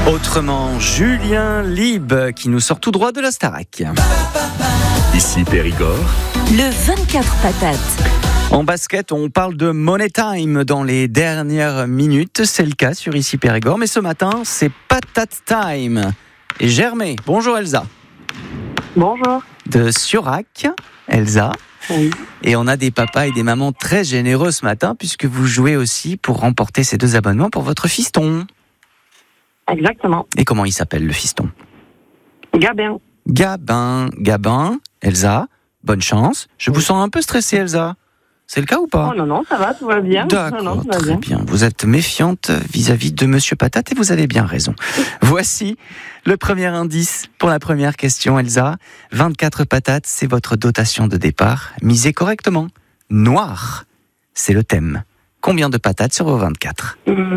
Autrement, Julien Lieb qui nous sort tout droit de la Starac. Ici Périgord. Le 24 patates. En basket, on parle de Money Time dans les dernières minutes. C'est le cas sur Ici Périgord. Mais ce matin, c'est Patate Time. Et Germé, bonjour Elsa. Bonjour. De Siorac, Elsa. Oui. Et on a des papas et des mamans très généreux ce matin puisque vous jouez aussi pour remporter ces 2 abonnements pour votre fiston. Exactement. Et comment il s'appelle le fiston ? Gabin. Gabin, Elsa, bonne chance. Je vous sens un peu stressée, Elsa. C'est le cas ou pas ? Oh non, ça va, tout va bien. D'accord, non, tout va très bien. Vous êtes méfiante vis-à-vis de Monsieur Patate et vous avez bien raison. Voici le premier indice pour la première question, Elsa. 24 patates, c'est votre dotation de départ. Misez correctement. Noir, c'est le thème. Combien de patates sur vos 24 ?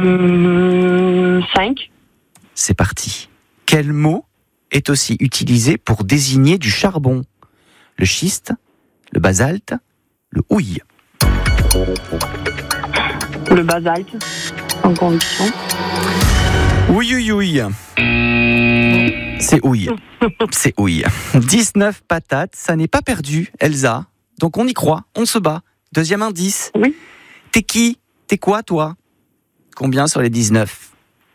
5. C'est parti. Quel mot est aussi utilisé pour désigner du charbon ? Le schiste, le basalte, le houille. Le basalte, en conviction. Ouille. C'est houille. C'est houille. 19 patates, ça n'est pas perdu, Elsa. Donc on y croit, on se bat. Deuxième indice. Oui. T'es qui ? T'es quoi, toi ? Combien sur les 19 ?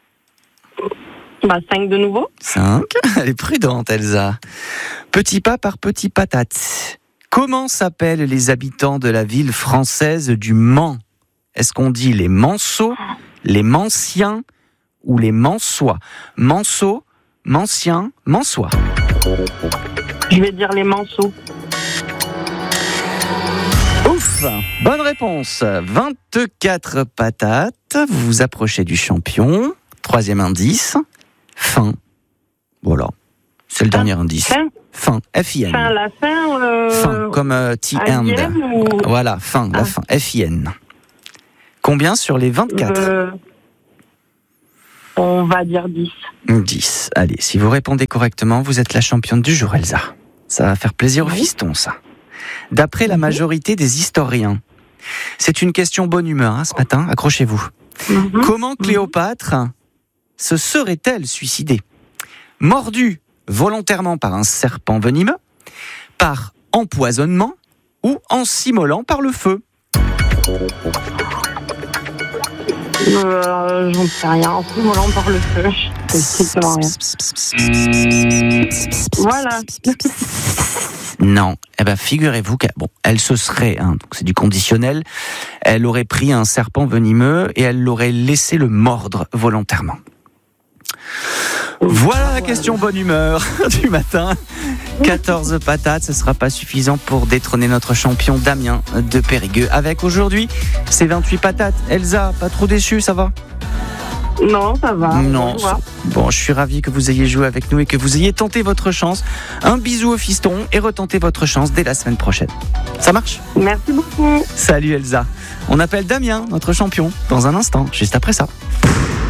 5 de nouveau. 5. Elle est prudente, Elsa. Petit pas par petit patate. Comment s'appellent les habitants de la ville française du Mans ? Est-ce qu'on dit les Manceaux, les Manciens ou les Mansois ? Manceaux, Manciens, Mansois. Je vais dire les manceaux. Ouf ! Bonne réponse. 24 patates. Vous vous approchez du champion. Troisième indice. Fin. Voilà. C'est le dernier indice. Fin. F-I-N. Fin, la fin. Fin, comme T-end. Ou... Voilà, fin, la fin. F-I-N. Combien sur les 24 ? On va dire 10. 10. Allez, si vous répondez correctement, vous êtes la championne du jour, Elsa. Ça va faire plaisir aux fistons, ça. D'après la majorité des historiens, c'est une question bonne humeur ce matin, accrochez-vous. Comment Cléopâtre se serait-elle suicidée ? Mordue volontairement par un serpent venimeux, par empoisonnement ou en s'immolant par le feu ? J'en sais rien. En s'immolant par le feu. C'est strictement rien. Voilà. Non. Figurez-vous qu'elle se serait, donc c'est du conditionnel, elle aurait pris un serpent venimeux et elle l'aurait laissé le mordre volontairement. Voilà la question bonne humeur du matin. 14 patates, ce ne sera pas suffisant pour détrôner notre champion Damien de Périgueux. Avec aujourd'hui, c'est 28 patates. Elsa, pas trop déçue, ça va ? Non, ça va. Non. Bon, je suis ravi que vous ayez joué avec nous et que vous ayez tenté votre chance. Un bisou au fiston et retentez votre chance dès la semaine prochaine. Ça marche ? Merci beaucoup. Salut Elsa. On appelle Damien, notre champion, dans un instant, juste après ça.